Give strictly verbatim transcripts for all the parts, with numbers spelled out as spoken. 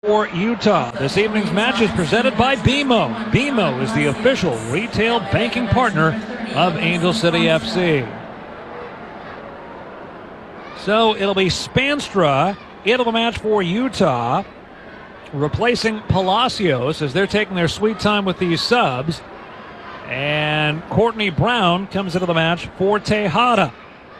For Utah, this evening's match is presented by B M O. B M O is the official retail banking partner of Angel City F C. So it'll be Spanstra into the match for Utah, replacing Palacios as they're taking their sweet time with these subs. And Courtney Brown comes into the match for Tejada.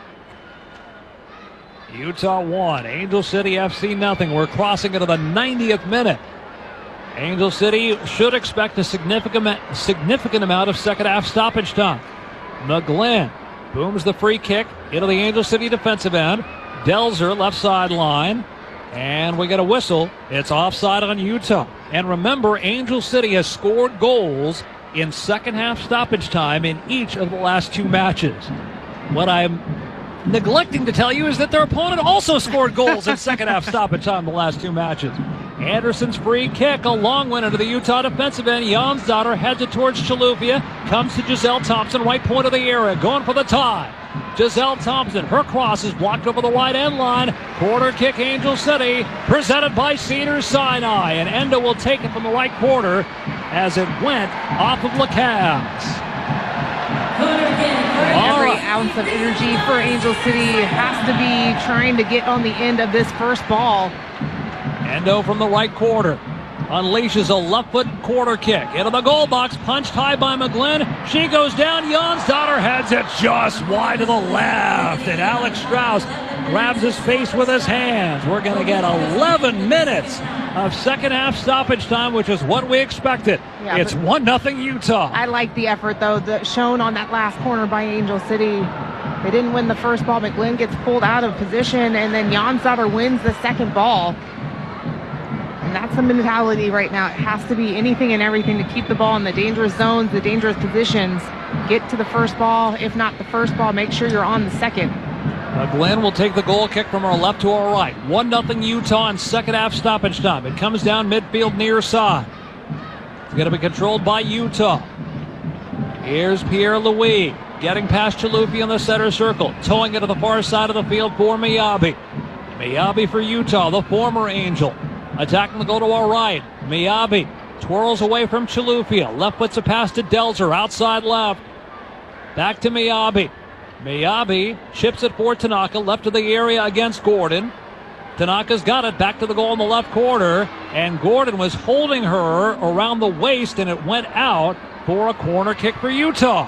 Utah one, Angel City F C nothing. We're crossing into the ninetieth minute. Angel City should expect a significant significant amount of second half stoppage time. McGlynn booms the free kick into the Angel City defensive end. Delzer left sideline. And we get a whistle. It's offside on Utah. And remember, Angel City has scored goals in second half stoppage time in each of the last two matches. What I'm neglecting to tell you is that their opponent also scored goals in second half stoppage time the last two matches. Anderson's free kick, a long one into the Utah defensive end. Jansdotter heads it towards Chalupia, comes to Giselle Thompson, right point of the area, going for the tie. Giselle Thompson, her cross is blocked over the wide end line. Corner kick, Angel City, presented by Cedars Sinai, and Endo will take it from the right quarter as it went off of Lacasse. Every ounce of energy for Angel City has to be trying to get on the end of this first ball. Endo from the right quarter unleashes a left foot quarter kick into the goal box, punched high by McGlynn. She goes down. Jansdotter heads it just wide to the left, and Alex Strauss grabs his face with his hands. We're going to get eleven minutes of second half stoppage time, which is what we expected. Yeah, it's one nothing Utah. I like the effort, though, that shown on that last corner by Angel City. They didn't win the first ball. McGlynn gets pulled out of position, and then Jansdotter wins the second ball. And that's the mentality right now. It has to be anything and everything to keep the ball in the dangerous zones, the dangerous positions. Get to the first ball. If not the first ball, make sure you're on the second. McGlynn will take the goal kick from our left to our right. one nothing Utah in second half stoppage time. It comes down midfield near side. It's going to be controlled by Utah. Here's Pierre-Louis getting past Chalupia in the center circle, towing it to the far side of the field for Miyabi. Miyabi for Utah, the former Angel. Attacking the goal to our right. Miyabi twirls away from Chalupia. Left puts a pass to Delzer, outside left. Back to Miyabi. Miyabi chips it for Tanaka, left of the area against Gordon. Tanaka's got it, back to the goal in the left corner, and Gordon was holding her around the waist, and it went out for a corner kick for Utah.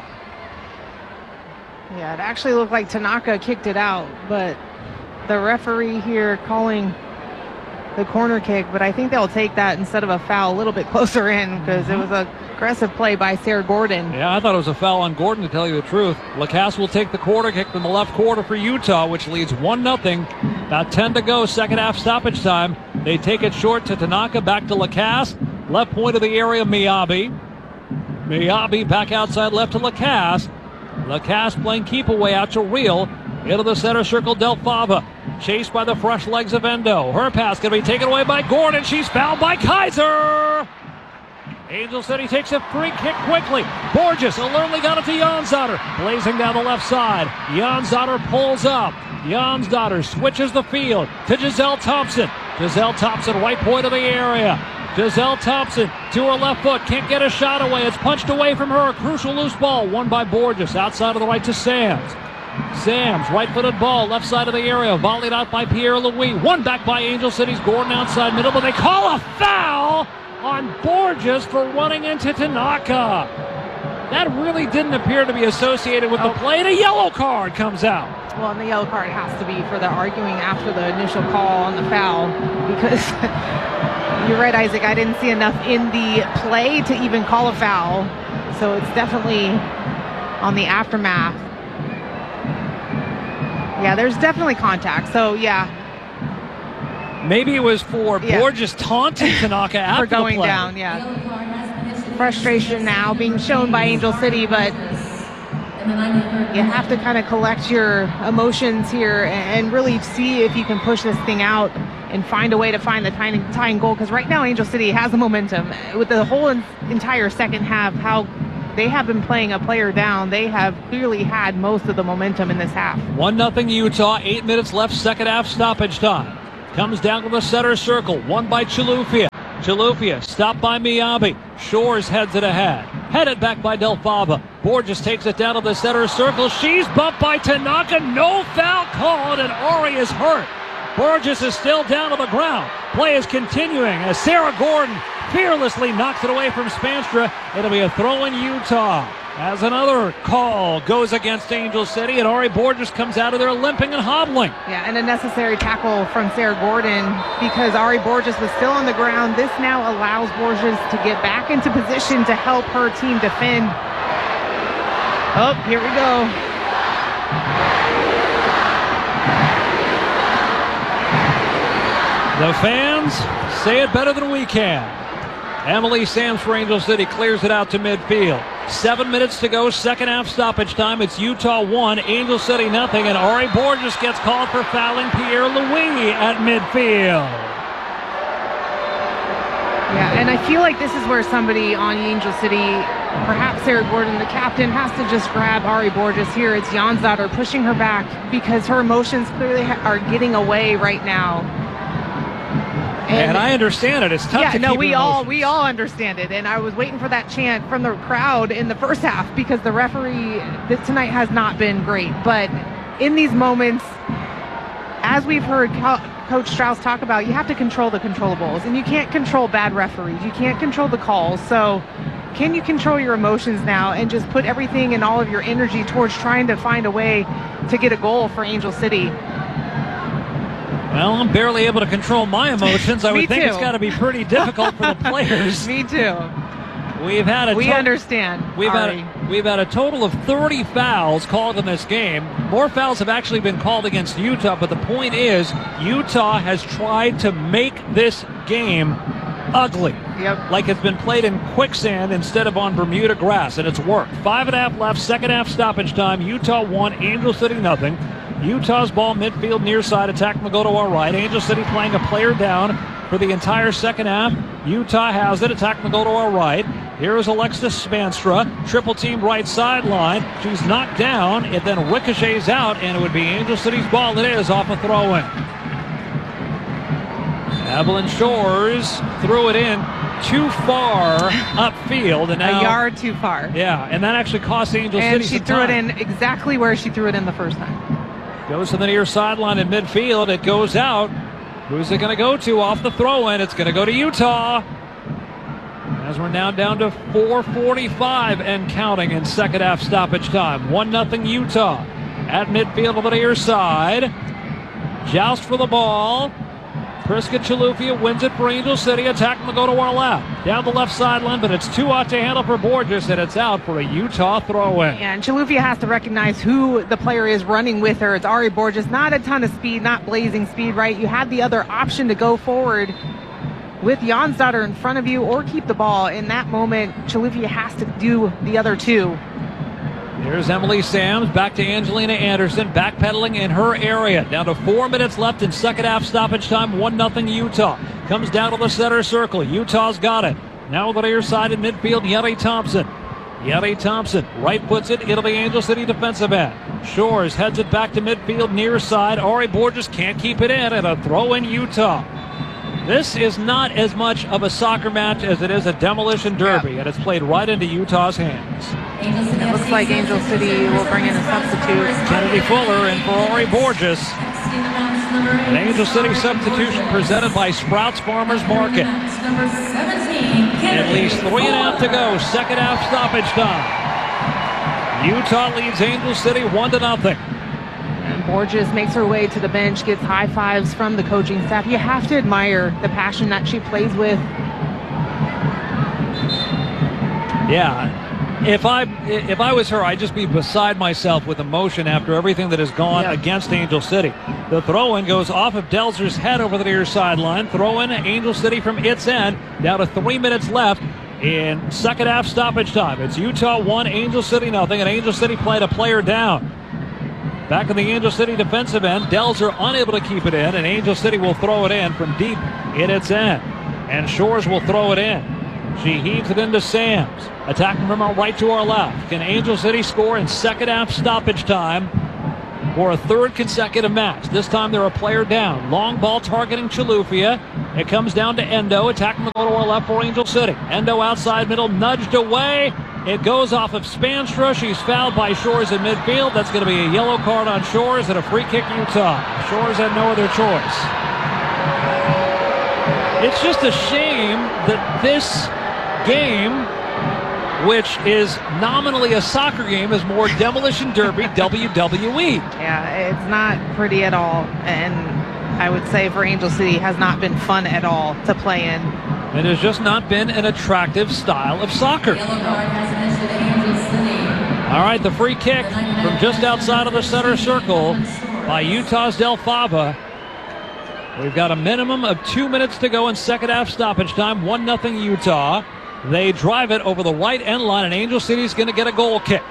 Yeah, it actually looked like Tanaka kicked it out, but the referee here calling the corner kick, but I think they'll take that instead of a foul a little bit closer in, because it was a aggressive play by Sarah Gordon. Yeah, I thought it was a foul on Gordon, to tell you the truth. Lacasse will take the corner kick from the left quarter for Utah, which leads one nothing. About ten to go, second half stoppage time. They take it short to Tanaka, back to Lacasse. Left point of the area, Miyabi. Miyabi back outside left to Lacasse. Lacasse playing keep away out to Real. Into the center circle, Del Fava. Chased by the fresh legs of Endo. Her pass going to be taken away by Gordon. She's fouled by Kaiser. Angel City takes a free kick quickly. Borges alertly got it to Jansdotter. Blazing down the left side. Jansdotter pulls up. Jansdotter switches the field to Giselle Thompson. Giselle Thompson, right point of the area. Giselle Thompson to her left foot. Can't get a shot away. It's punched away from her. A crucial loose ball. Won by Borges. Outside of the right to Sams. Sams, right-footed ball, left side of the area, volleyed out by Pierre-Louis. One back by Angel City's Gordon outside middle, but they call a foul on Borges for running into Tanaka. That really didn't appear to be associated with oh. the play. And a yellow card comes out. Well, and the yellow card has to be for the arguing after the initial call on the foul, because you're right, Isaac, I didn't see enough in the play to even call a foul. So it's definitely on the aftermath. Yeah, there's definitely contact. So, yeah. Maybe it was for yeah. Borges taunting Tanaka after for going the play. down, yeah. Frustration now being shown by Angel City, but you have to kind of collect your emotions here and really see if you can push this thing out and find a way to find the tying, tying goal. Because right now, Angel City has the momentum. With the whole entire second half, how they have been playing a player down. They have clearly had most of the momentum in this half. one nothing Utah, eight minutes left, second half stoppage time. Comes down to the center circle. Won by Chilufya. Chilufya stopped by Miyabi. Shores heads it ahead. Headed back by Del Fava. Borges takes it down to the center circle. She's bumped by Tanaka. No foul called, and Ari is hurt. Borges is still down to the ground. Play is continuing as Sarah Gordon fearlessly knocks it away from Spanstra. It'll be a throw in Utah. As another call goes against Angel City, and Ari Borges comes out of there limping and hobbling. Yeah, and a necessary tackle from Sarah Gordon because Ari Borges was still on the ground. This now allows Borges to get back into position to help her team defend. Oh, here we go. The fans say it better than we can. Emily Sams for Angel City clears it out to midfield. Seven minutes to go, second half stoppage time. It's Utah one, Angel City nothing, and Ari Borges gets called for fouling Pierre Louis at midfield. Yeah, and I feel like this is where somebody on Angel City, perhaps Sarah Gordon, the captain, has to just grab Ari Borges here. It's Jansdotter pushing her back because her emotions clearly ha- are getting away right now. And, and I understand it. It's tough yeah, to no, keep we your all emotions. we all understand it. And I was waiting for that chant from the crowd in the first half because the referee this tonight has not been great. But in these moments, as we've heard Co- Coach Strauss talk about, you have to control the controllables, and you can't control bad referees. You can't control the calls. So can you control your emotions now and just put everything and all of your energy towards trying to find a way to get a goal for Angel City? Well, I'm barely able to control my emotions. I would think too. it's got to be pretty difficult for the players. Me too. We've had a we to- understand. We've Ari. had a, we've had a total of thirty fouls called in this game. More fouls have actually been called against Utah, but the point is Utah has tried to make this game ugly. Yep. Like it's been played in quicksand instead of on Bermuda grass, and it's worked. Five and a half left, second half stoppage time. Utah one, Angel City nothing. Utah's ball midfield near side. Attack will go to our right. Angel City playing a player down for the entire second half. Utah has it. Attack will go to our right. Here is Alexis Spanstra. Triple team right sideline. She's knocked down. It then ricochets out, and it would be Angel City's ball. It is off a throw-in. Evelyn Shores threw it in too far upfield, and now a yard too far. Yeah, and that actually cost Angel and City she some threw time. it in exactly where she threw it in the first time. Goes to the near sideline in midfield. It goes out. Who's it going to go to off the throw-in? It's going to go to Utah. As we're now down to four forty-five and counting in second half stoppage time. one nothing Utah at midfield on the near side. Joust for the ball. Priska Chilufya wins it for Angel City. Attack will go to our left. Down the left sideline, but it's too hot to handle for Borges, and it's out for a Utah throw-in. Yeah, and Chilufya has to recognize who the player is running with her. It's Ari Borges. Not a ton of speed, not blazing speed, right? You had the other option to go forward with Jansdotter in front of you or keep the ball. In that moment, Chilufya has to do the other two. Here's Emily Sams, back to Angelina Anderson, backpedaling in her area. Down to four minutes left in second half stoppage time, one nothing Utah. Comes down to the center circle. Utah's got it. Now on the near side in midfield, Yeti Thompson. Yeti Thompson, right puts it, it'll be Angel City defensive end. Shores heads it back to midfield, near side. Ari Borges can't keep it in, and a throw in Utah. This is not as much of a soccer match as it is a demolition derby, yeah. and it's played right into Utah's hands. It looks like Angel City will bring in a substitute. Kennedy Fuller and Ferrari Borges. An Angel City substitution presented by Sprouts Farmers Market. At least three and a half to go. Second half stoppage time. Utah leads Angel City one to nothing. And Borges makes her way to the bench, gets high fives from the coaching staff. You have to admire the passion that she plays with. Yeah. If I if I was her, I'd just be beside myself with emotion after everything that has gone yeah. against Angel City. The throw-in goes off of Delzer's head over the near sideline. Throw-in Angel City from its end. Down to three minutes left in second half stoppage time. It's Utah one, Angel City nothing, and Angel City played a player down. Back in the Angel City defensive end, Delzer unable to keep it in, and Angel City will throw it in from deep in its end. And Shores will throw it in. She heaves it into Sams. Attacking from our right to our left. Can Angel City score in second half stoppage time? for a third consecutive match. This time they're a player down. Long ball targeting Chilufya. It comes down to Endo, attacking the goal to our left for Angel City. Endo outside middle, nudged away. It goes off of Spanstra. She's fouled by Shores in midfield. That's going to be a yellow card on Shores and a free kick Utah. Shores had no other choice. It's just a shame that this game, which is nominally a soccer game, is more Demolition Derby W W E. Yeah, it's not pretty at all. And I would say for Angel City, has not been fun at all to play in. It has just not been an attractive style of soccer. All right, the free kick from just outside of the center circle by Utah's Del Fava. We've got a minimum of two minutes to go in second half stoppage time. one nothing Utah. They drive it over the right end line, and Angel City's going to get a goal kick.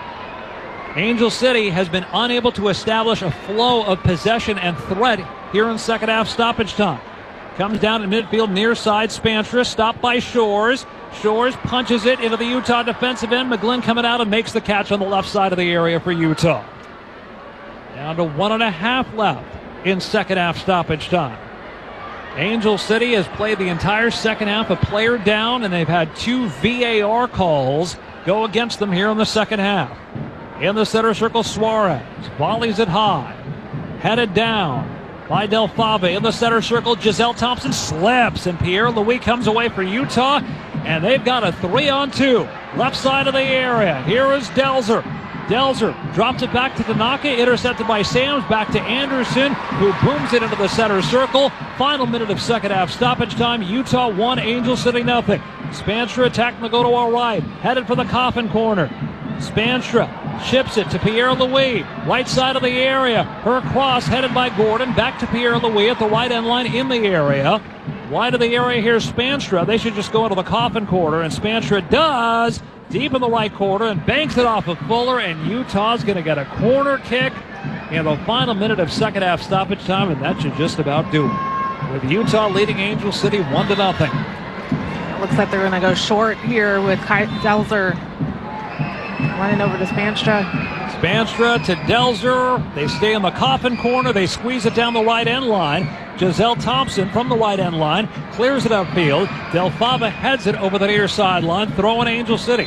Angel City has been unable to establish a flow of possession and threat here in second half stoppage time. Comes down in midfield, near side, Spanstra, stopped by Shores. Shores punches it into the Utah defensive end. McGlynn coming out and makes the catch on the left side of the area for Utah. Down to one and a half left in second half stoppage time. Angel City has played the entire second half a player down, and they've had two V A R calls go against them here in the second half. In the center circle, Suarez volleys it high, headed down by Del Fava. In the center circle, Giselle Thompson slips, and Pierre Louis comes away for Utah, and they've got a three on two. Left side of the area. Here is Delzer. Delzer drops it back to Tanaka, intercepted by Sams, back to Anderson, who booms it into the center circle. Final minute of second half stoppage time. Utah one, Angel City nothing. Spanstra attacking the go to our right, headed for the coffin corner. Spanstra chips it to Pierre Louis, right side of the area. Her cross headed by Gordon, back to Pierre Louis at the right end line in the area. Wide of the area here, Spanstra. They should just go into the coffin corner, and Spanstra does. Deep in the right corner and banks it off of Fuller, and Utah's going to get a corner kick in the final minute of second half stoppage time, and that should just about do it. With Utah leading Angel City one to nothing. It looks like they're going to go short here with Kai Delzer running over to Spanstra. Spanstra to Delzer. They stay in the coffin corner. They squeeze it down the right end line. Giselle Thompson from the right end line clears it upfield. Del Fava heads it over the near sideline, throwing Angel City.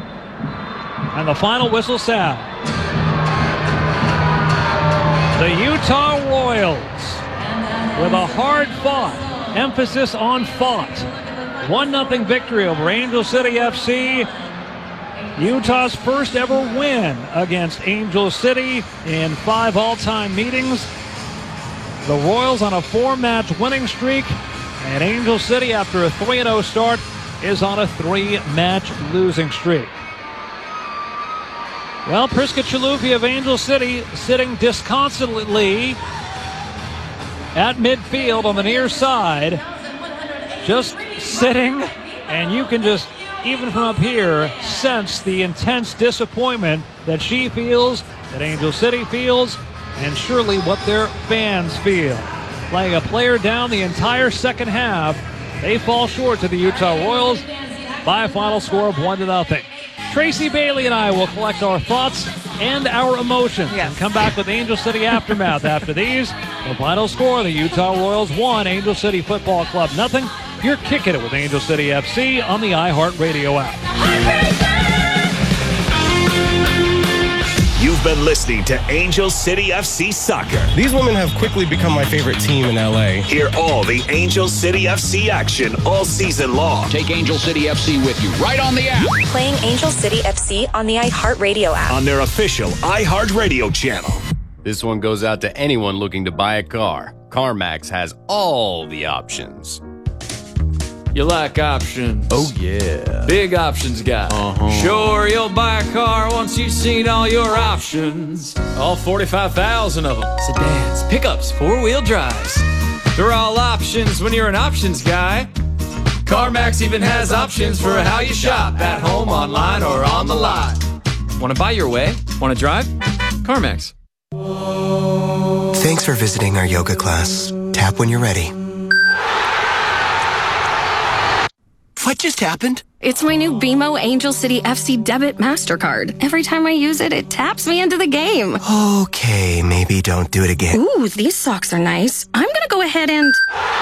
And the final whistle sound. The Utah Royals, with a hard-fought, emphasis on fought, one nothing victory over Angel City F C. Utah's first ever win against Angel City in five all-time meetings. The Royals on a four-match winning streak, and Angel City, after a three and oh start, is on a three-match losing streak. Well, Priska Chilufya of Angel City sitting disconsolately at midfield on the near side, just sitting, and you can just, even from up here, sense the intense disappointment that she feels, that Angel City feels, and surely what their fans feel. Playing a player down the entire second half, they fall short to the Utah Royals by a final score of one to nothing. Tracy Bailey and I will collect our thoughts and our emotions yes. and come back with Angel City Aftermath after these. The final score, the Utah Royals one, Angel City Football Club nothing. You're kicking it with Angel City F C on the iHeartRadio app. You've been listening to Angel City F C Soccer. These women have quickly become my favorite team in L A. Hear all the Angel City F C action all season long. Take Angel City F C with you right on the app. Playing Angel City F C on the iHeartRadio app. On their official iHeartRadio channel. This one goes out to anyone looking to buy a car. CarMax has all the options. You like options? Oh, yeah. Big options guy. Uh-huh. Sure, you'll buy a car once you've seen all your options. All forty-five thousand of them. Sedans, pickups, four-wheel drives. They're all options when you're an options guy. CarMax even has options for how you shop, at home, online, or on the lot. Want to buy your way? Want to drive? CarMax. Thanks for visiting our yoga class. Tap when you're ready. What just happened? It's my new B M O Angel City F C Debit MasterCard. Every time I use it, it taps me into the game. Okay, maybe don't do it again. Ooh, these socks are nice. I'm gonna go ahead and...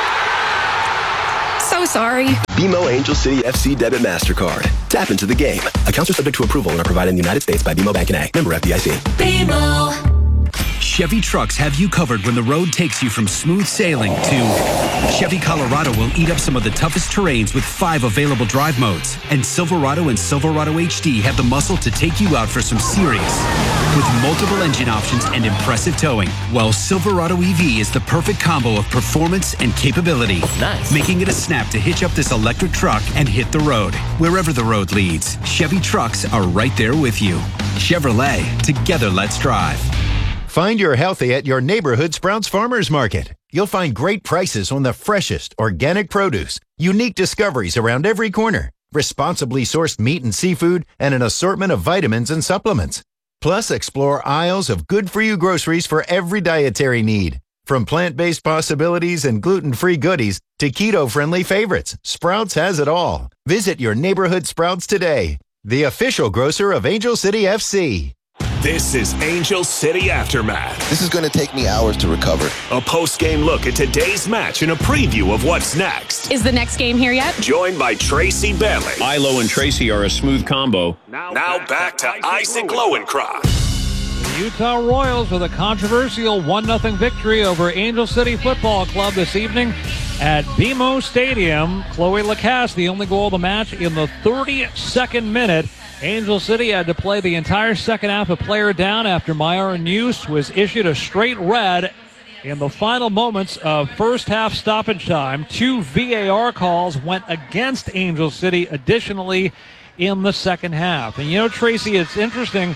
So sorry. B M O Angel City F C Debit MasterCard. Tap into the game. Accounts are subject to approval and are provided in the United States by B M O Bank N A. Member F D I C. B M O. Chevy trucks have you covered when the road takes you from smooth sailing to Chevy Colorado will eat up some of the toughest terrains with five available drive modes. And Silverado and Silverado H D have the muscle to take you out for some serious. With multiple engine options and impressive towing, well, Silverado E V is the perfect combo of performance and capability. Nice. Making it a snap to hitch up this electric truck and hit the road. Wherever the road leads, Chevy trucks are right there with you. Chevrolet, together let's drive. Find your healthy at your neighborhood Sprouts Farmers Market. You'll find great prices on the freshest organic produce, unique discoveries around every corner, responsibly sourced meat and seafood, and an assortment of vitamins and supplements. Plus, explore aisles of good-for-you groceries for every dietary need. From plant-based possibilities and gluten-free goodies to keto-friendly favorites, Sprouts has it all. Visit your neighborhood Sprouts today, the official grocer of Angel City F C. This is Angel City Aftermath. This is going to take me hours to recover. A post-game look at today's match and a preview of what's next. Is the next game here yet? Joined by Tracy Bailey. Ilo and Tracy are a smooth combo. Now, now back to Isaac Lowenkron. The Utah Royals with a controversial one nothing victory over Angel City Football Club this evening at B M O Stadium. Chloe Lacasse, the only goal of the match in the thirty-second minute. Angel City had to play the entire second half a player down after Myron Hughes was issued a straight red in the final moments of first half stoppage time. Two V A R calls went against Angel City additionally in the second half. And you know, Tracy, it's interesting.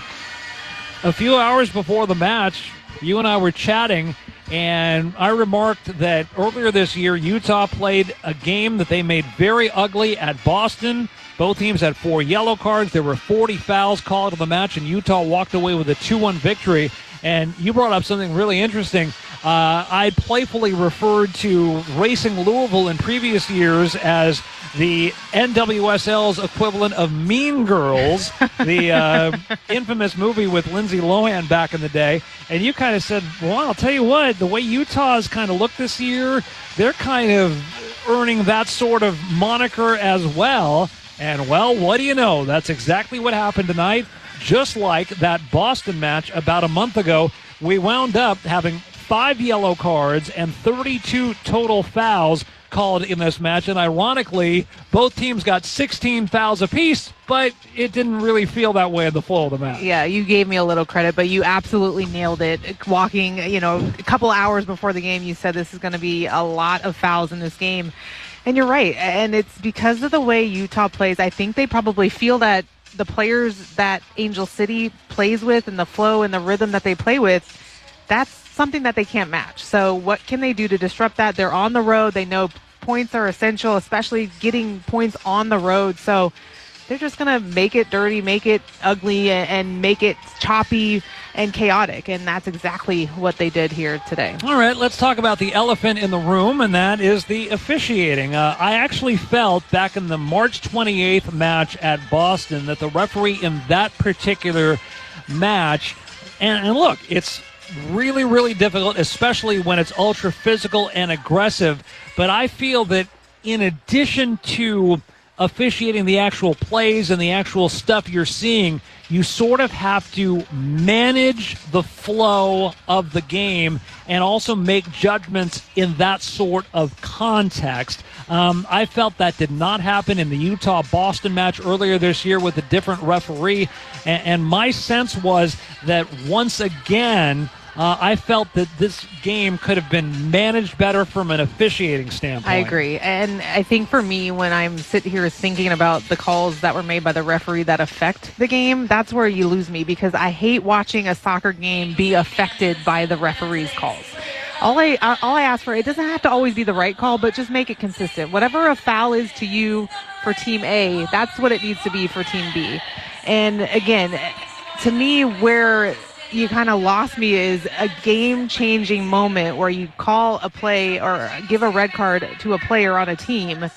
A few hours before the match, you and I were chatting, and I remarked that earlier this year, Utah played a game that they made very ugly at Boston. Both teams had four yellow cards. There were forty fouls called in the match, and Utah walked away with a two one victory. And you brought up something really interesting. Uh, I playfully referred to Racing Louisville in previous years as the N W S L's equivalent of Mean Girls, the uh, infamous movie with Lindsay Lohan back in the day. And you kind of said, well, I'll tell you what, the way Utah's kind of looked this year, they're kind of earning that sort of moniker as well. And, well, what do you know? That's exactly what happened tonight. Just like that Boston match about a month ago, we wound up having five yellow cards and thirty-two total fouls called in this match. And ironically, both teams got sixteen fouls apiece, but it didn't really feel that way in the flow of the match. Yeah, you gave me a little credit, but you absolutely nailed it. Walking, you know, a couple hours before the game, you said this is going to be a lot of fouls in this game. And you're right. And it's because of the way Utah plays. I think they probably feel that the players that Angel City plays with and the flow and the rhythm that they play with, that's something that they can't match. So what can they do to disrupt that? They're on the road. They know points are essential, especially getting points on the road. So they're just going to make it dirty, make it ugly, and make it choppy and chaotic. And that's exactly what they did here today. All right, let's talk about the elephant in the room, and that is the officiating. Uh, I actually felt back in the March twenty-eighth match at Boston that the referee in that particular match, and, and look, it's really, really difficult, especially when it's ultra physical and aggressive. But I feel that in addition to officiating the actual plays and the actual stuff you're seeing, you sort of have to manage the flow of the game and also make judgments in that sort of context. Um, I felt that did not happen in the Utah-Boston match earlier this year with a different referee. And, and my sense was that once again, Uh, I felt that this game could have been managed better from an officiating standpoint. I agree. And I think for me, when I'm sitting here thinking about the calls that were made by the referee that affect the game, that's where you lose me, because I hate watching a soccer game be affected by the referee's calls. All I, all I ask for, it doesn't have to always be the right call, but just make it consistent. Whatever a foul is to you for Team A, that's what it needs to be for Team B. And again, to me, where you kind of lost me is a game-changing moment where you call a play or give a red card to a player on a team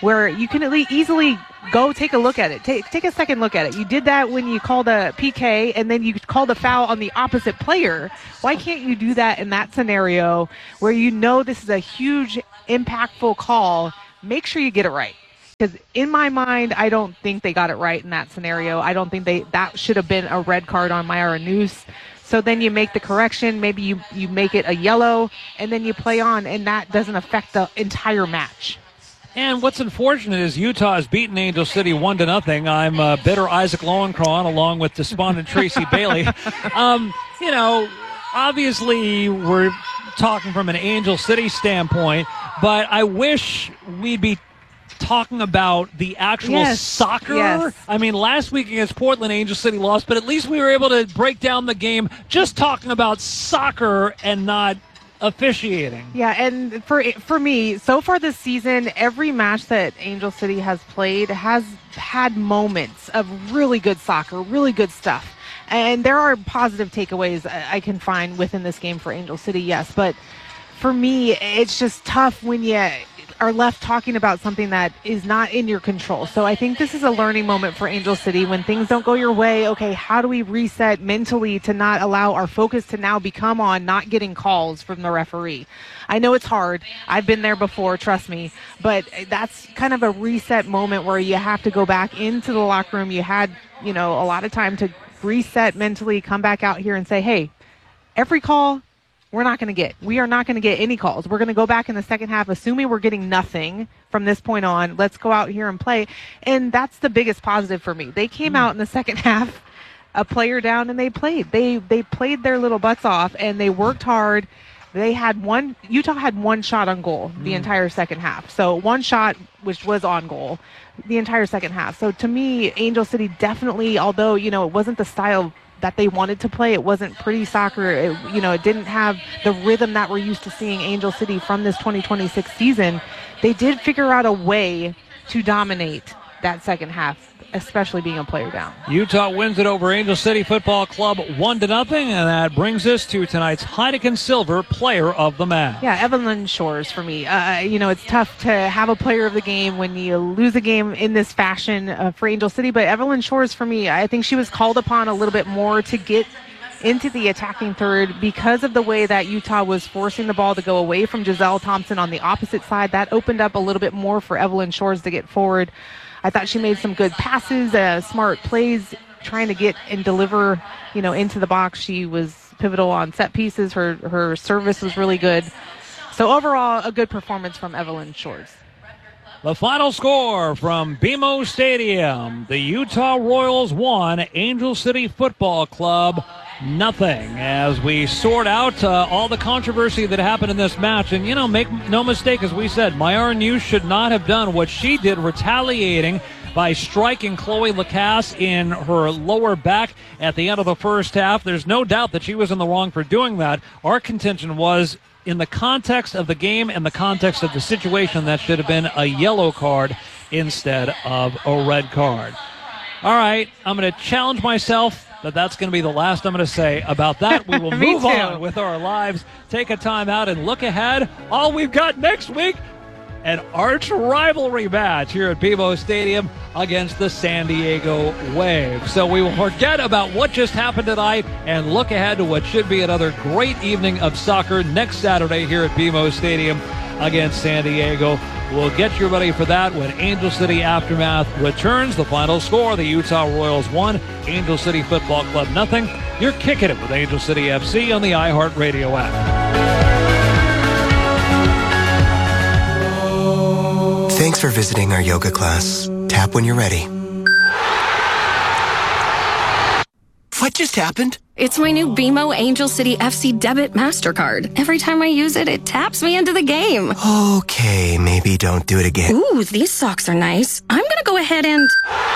where you can at least easily go take a look at it. Take take a second look at it. You did that when you called a P K, and then you called a foul on the opposite player. Why can't you do that in that scenario where you know this is a huge, impactful call? Make sure you get it right. Because in my mind, I don't think they got it right in that scenario. I don't think they that should have been a red card on Myara Noose. So then you make the correction. Maybe you, you make it a yellow, and then you play on, and that doesn't affect the entire match. And what's unfortunate is Utah has beaten Angel City one to nothing. I'm uh, bitter Isaac Lowenkron along with despondent Tracy Bailey. Um, you know, obviously we're talking from an Angel City standpoint, but I wish we'd be talking about the actual yes. soccer. Yes. I mean, last week against Portland, Angel City lost, but at least we were able to break down the game just talking about soccer and not officiating. Yeah, and for for me, so far this season, every match that Angel City has played has had moments of really good soccer, really good stuff. And there are positive takeaways I can find within this game for Angel City, yes. But for me, it's just tough when you are left talking about something that is not in your control. So I think this is a learning moment for Angel City. When things don't go your way, okay, how do we reset mentally to not allow our focus to now become on not getting calls from the referee? I know it's hard. I've been there before, trust me. But that's kind of a reset moment where you have to go back into the locker room. You had, you know, a lot of time to reset mentally, come back out here and say, hey, every call we're not going to get. We are not going to get any calls. We're going to go back in the second half, assuming we're getting nothing from this point on. Let's go out here and play. And that's the biggest positive for me. They came mm. out in the second half, a player down, and they played. They they played their little butts off, and they worked hard. They had one, Utah had one shot on goal the mm. entire second half. So one shot, which was on goal, the entire second half. So to me, Angel City definitely, although, you know, it wasn't the style that they wanted to play. It wasn't pretty soccer. It, you know, it didn't have the rhythm that we're used to seeing Angel City from this twenty twenty-six season. They did figure out a way to dominate that second half, especially being a player down. Utah wins it over Angel City Football Club one to nothing, and that brings us to tonight's Heineken Silver Player of the Match. Yeah, Evelyn Shores for me. Uh, you know, it's tough to have a player of the game when you lose a game in this fashion uh, for Angel City, but Evelyn Shores for me, I think she was called upon a little bit more to get into the attacking third because of the way that Utah was forcing the ball to go away from Giselle Thompson on the opposite side. That opened up a little bit more for Evelyn Shores to get forward. I thought she made some good passes, uh, smart plays, trying to get and deliver, you know, into the box. She was pivotal on set pieces. Her her service was really good. So overall, a good performance from Evelyn Shores. The final score from B M O Stadium: the Utah Royals one, Angel City Football Club nothing, as we sort out uh, all the controversy that happened in this match. And, you know, make no mistake, as we said, Myara Noose should not have done what she did, retaliating by striking Chloe Lacasse in her lower back at the end of the first half. There's no doubt that she was in the wrong for doing that. Our contention was, in the context of the game and the context of the situation, that should have been a yellow card instead of a red card. All right, I'm going to challenge myself, but that's going to be the last I'm going to say about that. We will move too. on with our lives, take a time out, and look ahead. All we've got next week, an arch rivalry match here at B M O Stadium against the San Diego Wave. So we will forget about what just happened tonight and look ahead to what should be another great evening of soccer next Saturday here at B M O Stadium against San Diego. We'll get you ready for that when Angel City Aftermath returns. The final score: the Utah Royals one, Angel City Football Club nothing. You're kicking it with Angel City F C on the iHeartRadio app. Thanks for visiting our yoga class. Tap when you're ready. What just happened? It's my new B M O Angel City F C Debit MasterCard. Every time I use it, it taps me into the game. Okay, maybe don't do it again. Ooh, these socks are nice. I'm gonna go ahead and...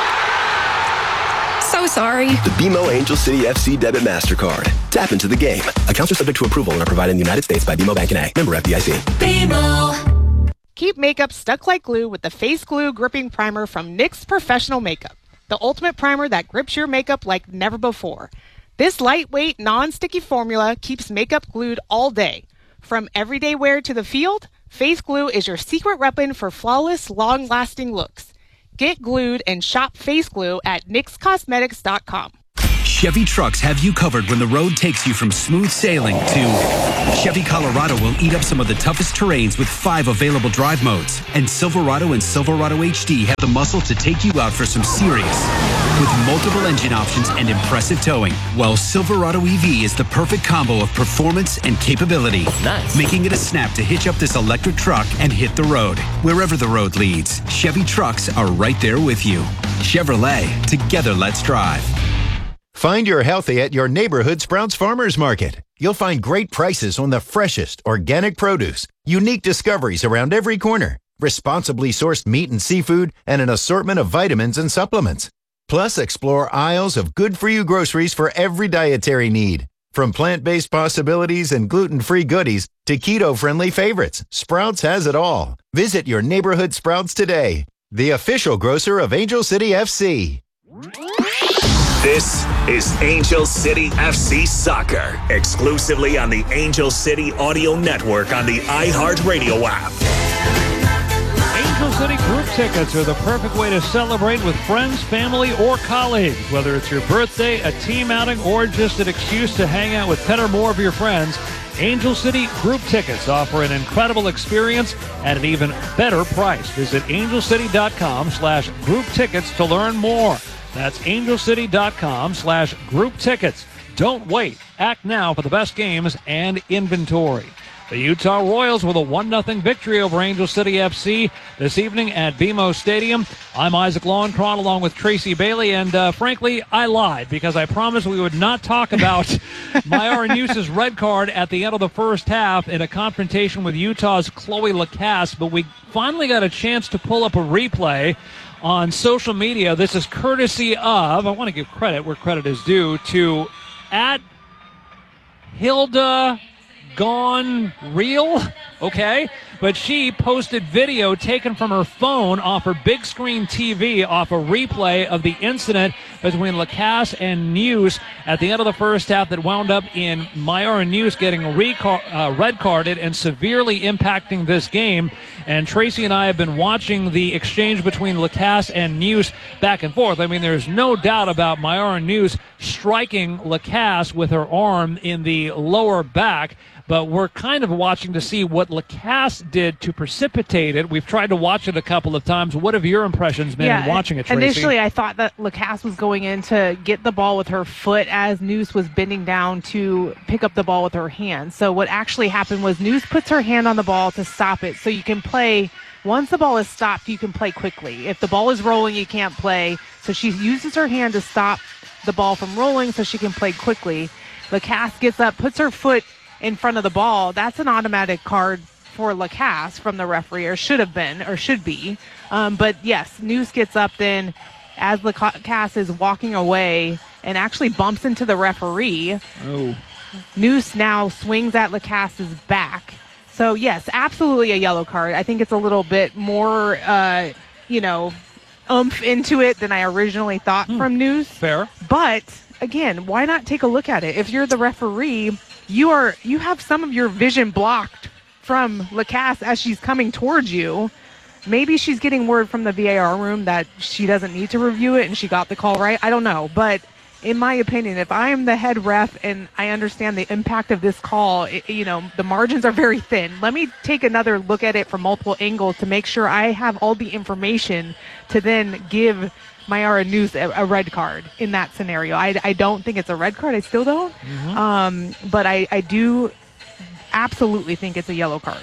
So sorry. The B M O Angel City F C Debit MasterCard. Tap into the game. Accounts are subject to approval and are provided in the United States by B M O Bank N A. Member F D I C. B M O. Keep makeup stuck like glue with the Face Glue Gripping Primer from N Y X Professional Makeup. The ultimate primer that grips your makeup like never before. This lightweight, non-sticky formula keeps makeup glued all day. From everyday wear to the field, Face glue is your secret weapon for flawless, long-lasting looks. Get glued and shop Face Glue at nix cosmetics dot com. Chevy trucks have you covered when the road takes you from smooth sailing to Chevy Colorado will eat up some of the toughest terrains with five available drive modes. And Silverado and Silverado H D have the muscle to take you out for some serious with multiple engine options and impressive towing. While Silverado E V is the perfect combo of performance and capability. Nice. Making it a snap to hitch up this electric truck and hit the road. Wherever the road leads, Chevy trucks are right there with you. Chevrolet, together let's drive. Find your healthy at your neighborhood Sprouts Farmers Market. You'll find great prices on the freshest organic produce, unique discoveries around every corner, responsibly sourced meat and seafood, and an assortment of vitamins and supplements. Plus, explore aisles of good-for-you groceries for every dietary need. From plant-based possibilities and gluten-free goodies to keto-friendly favorites, Sprouts has it all. Visit your neighborhood Sprouts today, the official grocer of Angel City F C. This is Angel City F C Soccer, exclusively on the Angel City Audio Network on the iHeartRadio app. Angel City group tickets are the perfect way to celebrate with friends, family, or colleagues. Whether it's your birthday, a team outing, or just an excuse to hang out with ten or more of your friends, Angel City group tickets offer an incredible experience at an even better price. Visit angelcity.com slash group tickets to learn more. That's angelcity.com slash group tickets. Don't wait. Act now for the best games and inventory. The Utah Royals with a one nothing victory over Angel City F C this evening at B M O Stadium. I'm Isaac Lowenkron along with Tracy Bailey, and uh, frankly, I lied because I promised we would not talk about Myara News's red card at the end of the first half in a confrontation with Utah's Chloe Lacasse, but we finally got a chance to pull up a replay on social media. This is courtesy of, I want to give credit where credit is due, to at Hilda Gone Real, okay? But she posted video taken from her phone off her big screen T V off a replay of the incident between Lacasse and News at the end of the first half that wound up in Myara News getting recar- uh, red carded and severely impacting this game. And Tracy and I have been watching the exchange between Lacasse and News back and forth. I mean, there's no doubt about Myara News striking Lacasse with her arm in the lower back. But we're kind of watching to see what Lacasse did to precipitate it. We've tried to watch it a couple of times. What have your impressions been yeah, in watching it, Tracy? Initially, I thought that Lacasse was going in to get the ball with her foot as News was bending down to pick up the ball with her hand. So what actually happened was News puts her hand on the ball to stop it. So you can play, once the ball is stopped, you can play quickly. If the ball is rolling, you can't play. So she uses her hand to stop the ball from rolling so she can play quickly. Lacasse gets up, puts her foot in front of the ball. That's an automatic card for Lacasse from the referee, or should have been, or should be. Um, but yes, News gets up then as Lacasse is walking away and actually bumps into the referee. Oh. News now swings at Lacasse's back. So yes, absolutely a yellow card. I think it's a little bit more, uh, you know, oomph into it than I originally thought hmm. from News. Fair. But again, why not take a look at it? If you're the referee, you are you have some of your vision blocked from Lacasse as she's coming towards you. Maybe she's getting word from the V A R room that she doesn't need to review it and she got the call right. I don't know. But in my opinion, if I am the head ref and I understand the impact of this call, it, you know, the margins are very thin. Let me take another look at it from multiple angles to make sure I have all the information to then give Myara News a, a red card in that scenario. I, I don't think it's a red card. I still don't. Mm-hmm. Um, but I, I do absolutely think it's a yellow card.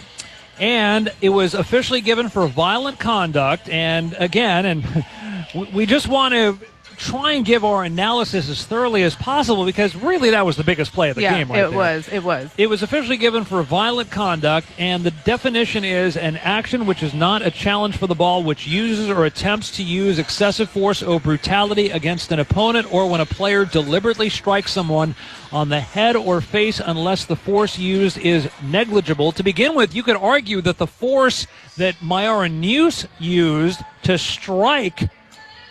And it was officially given for violent conduct. And again, and we just want to try and give our analysis as thoroughly as possible because really that was the biggest play of the yeah, game right it there. was. It was. It was officially given for violent conduct, and the definition is an action which is not a challenge for the ball, which uses or attempts to use excessive force or brutality against an opponent, or when a player deliberately strikes someone on the head or face unless the force used is negligible. To begin with, you could argue that the force that Myara News used to strike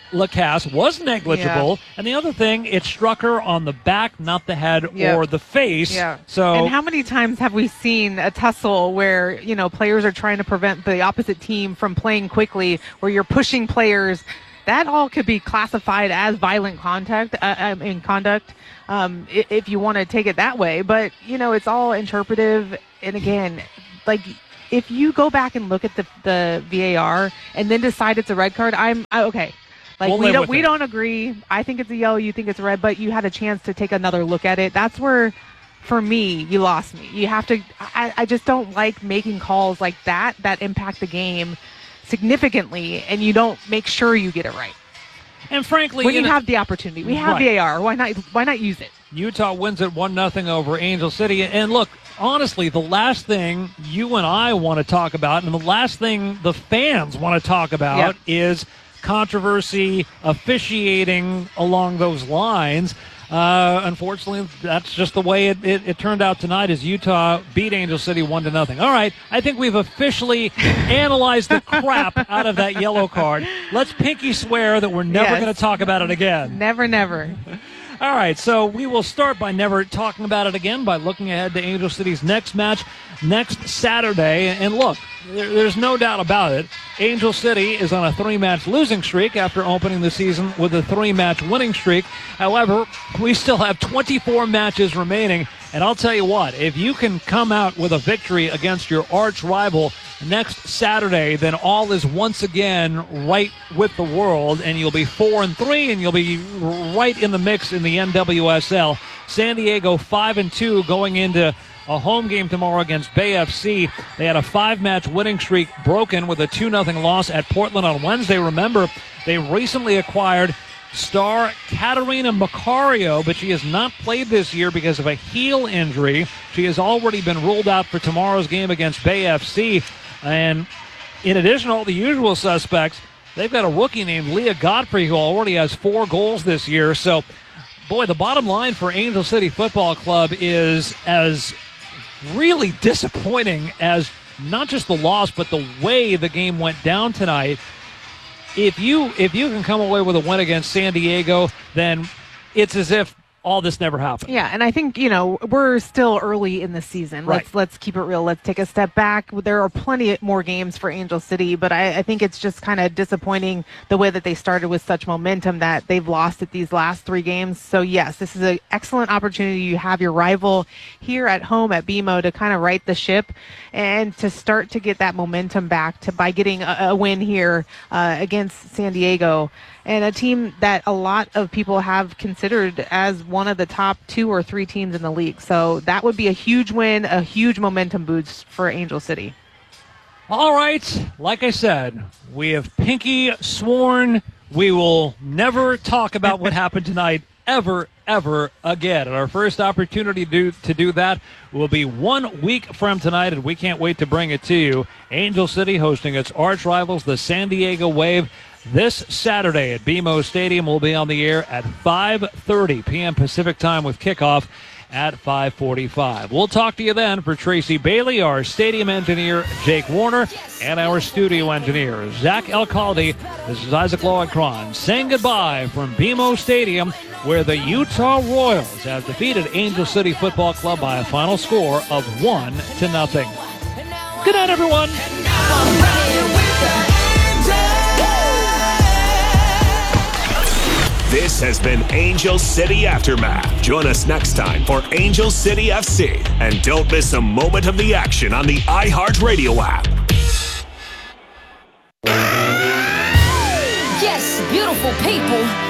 Lacasse was negligible. Yeah. And the other thing, it struck her on the back, not the head yep. or the face. Yeah. So, and how many times have we seen a tussle where, you know, players are trying to prevent the opposite team from playing quickly, where you're pushing players? That all could be classified as violent contact, uh, in conduct, um, if you want to take it that way. But, you know, it's all interpretive. And again, like, if you go back and look at the, the V A R and then decide it's a red card, I'm I, okay. Like we'll we don't we it. don't agree. I think it's a yellow. You think it's red, but you had a chance to take another look at it. That's where, for me, you lost me. You have to. I, I just don't like making calls like that that impact the game significantly, and you don't make sure you get it right. And frankly, when you, you know, have the opportunity, we have right. V A R. Why not? Why not use it? Utah wins it one nothing over Angel City. And look, honestly, the last thing you and I want to talk about, and the last thing the fans want to talk about, yep. is controversy, officiating along those lines. Uh, unfortunately, that's just the way it, it, it turned out tonight as Utah beat Angel City one to nothing. All right, I think we've officially analyzed the crap out of that yellow card. Let's pinky swear that we're never yes. going to talk about it again. Never, never. All right, so we will start by never talking about it again by looking ahead to Angel City's next match next Saturday. And look, there, there's no doubt about it. Angel City is on a three-match losing streak after opening the season with a three-match winning streak. However, we still have twenty-four matches remaining. And I'll tell you what, if you can come out with a victory against your arch rival next Saturday, then all is once again right with the world, and you'll be four and three, and you'll be right in the mix in the N W S L. San Diego five and two going into a home game tomorrow against Bay F C. They had a five-match winning streak broken with a two nothing loss at Portland on Wednesday. Remember, they recently acquired star Katarina Macario, but she has not played this year because of a heel injury. She has already been ruled out for tomorrow's game against Bay F C. And in addition to all the usual suspects, they've got a rookie named Leah Godfrey who already has four goals this year. So, boy, the bottom line for Angel City Football Club is as really disappointing as not just the loss, but the way the game went down tonight. If you if you can come away with a win against San Diego, then it's as if all this never happened. Yeah, and I think, you know, we're still early in the season. Right. Let's let's keep it real. Let's take a step back. There are plenty more games for Angel City, but I, I think it's just kind of disappointing the way that they started with such momentum that they've lost at these last three games. So, yes, this is an excellent opportunity. You have your rival here at home at B M O to kind of right the ship and to start to get that momentum back to by getting a, a win here uh, against San Diego. And a team that a lot of people have considered as one of the top two or three teams in the league. So that would be a huge win, a huge momentum boost for Angel City. All right. Like I said, we have pinky sworn we will never talk about what happened tonight ever, ever again. And our first opportunity to do, to do that will be one week from tonight, and we can't wait to bring it to you. Angel City hosting its arch rivals, the San Diego Wave, this Saturday at B M O Stadium. Will be on the air at five thirty p.m. Pacific time with kickoff at five forty-five. We'll talk to you then. For Tracy Bailey, our stadium engineer, Jake Warner, and our studio engineer, Zach Alcalde, this is Isaac Lowenkron saying goodbye from B M O Stadium, where the Utah Royals have defeated Angel City Football Club by a final score of one to nothing. Good night, everyone. This has been Angel City Aftermath. Join us next time for Angel City F C. And don't miss a moment of the action on the iHeartRadio app. Yes, beautiful people.